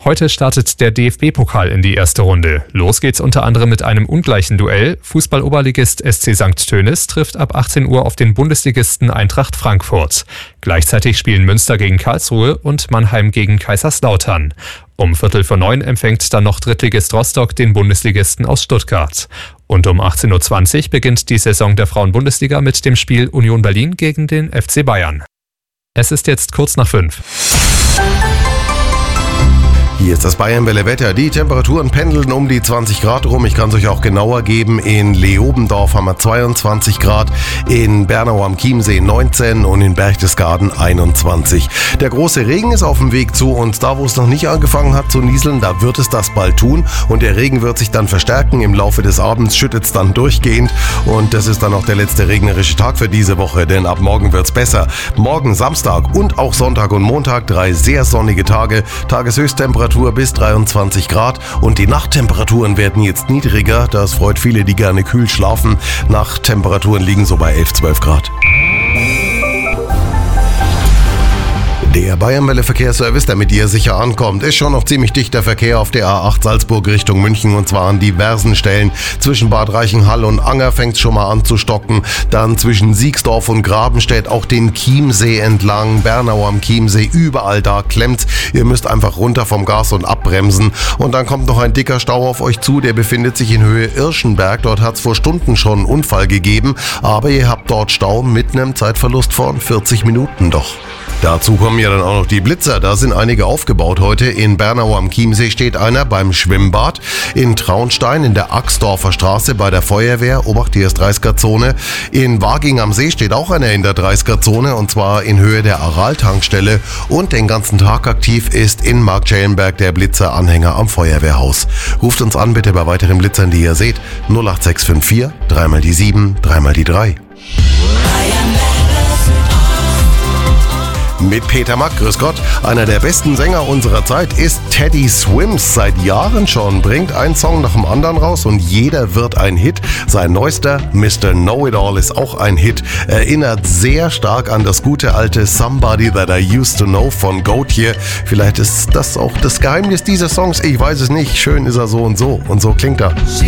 Heute startet der DFB-Pokal in die erste Runde. Los geht's unter anderem mit einem ungleichen Duell. Fußball-Oberligist SC St. Tönis trifft ab 18 Uhr auf den Bundesligisten Eintracht Frankfurt. Gleichzeitig spielen Münster gegen Karlsruhe und Mannheim gegen Kaiserslautern. Um 8:45 empfängt dann noch Drittligist Rostock den Bundesligisten aus Stuttgart. Und um 18:20 Uhr beginnt die Saison der Frauen-Bundesliga mit dem Spiel Union Berlin gegen den FC Bayern. Es ist jetzt kurz nach 5. Hier ist das Bayern-Welle-Wetter. Die Temperaturen pendeln um die 20 Grad rum. Ich kann es euch auch genauer geben. In Leobendorf haben wir 22 Grad, in Bernau am Chiemsee 19 und in Berchtesgaden 21. Der große Regen ist auf dem Weg zu uns. Da, wo es noch nicht angefangen hat zu nieseln, da wird es das bald tun. Und der Regen wird sich dann verstärken. Im Laufe des Abends schüttet es dann durchgehend. Und das ist dann auch der letzte regnerische Tag für diese Woche, denn ab morgen wird es besser. Morgen Samstag und auch Sonntag und Montag 3 sehr sonnige Tage. Tageshöchsttemperatur bis 23 Grad und die Nachttemperaturen werden jetzt niedriger. Das freut viele, die gerne kühl schlafen. Nachttemperaturen liegen so bei 11-12 Grad. Der Bayern-Welle-Verkehrsservice, damit ihr sicher ankommt, ist schon noch ziemlich dichter Verkehr auf der A8 Salzburg Richtung München und zwar an diversen Stellen. Zwischen Bad Reichenhall und Anger fängt es schon mal an zu stocken. Dann zwischen Siegsdorf und Grabenstedt auch den Chiemsee entlang, Bernau am Chiemsee, überall da klemmt's. Ihr müsst einfach runter vom Gas und abbremsen. Und dann kommt noch ein dicker Stau auf euch zu, der befindet sich in Höhe Irschenberg. Dort hat es vor Stunden schon einen Unfall gegeben, aber ihr habt dort Stau mit einem Zeitverlust von 40 Minuten doch. Dazu kommen ja dann auch noch die Blitzer. Da sind einige aufgebaut heute. In Bernau am Chiemsee steht einer beim Schwimmbad. In Traunstein in der Axdorfer Straße bei der Feuerwehr. Obacht, hier ist 30er-Zone. In Waging am See steht auch einer in der 30er-Zone und zwar in Höhe der Aral-Tankstelle. Und den ganzen Tag aktiv ist in Marktschellenberg der Blitzer-Anhänger am Feuerwehrhaus. Ruft uns an bitte bei weiteren Blitzern, die ihr seht. 08654 3 die 7 3 die 3. Mit Peter Mack, grüß Gott. Einer der besten Sänger unserer Zeit ist Teddy Swims. Seit Jahren schon bringt ein Song nach dem anderen raus und jeder wird ein Hit. Sein neuester Mr. Know-It-All ist auch ein Hit. Erinnert sehr stark an das gute alte Somebody That I Used to Know von Gotye. Vielleicht ist das auch das Geheimnis dieses Songs. Ich weiß es nicht. Schön ist er so und so. Und so klingt er.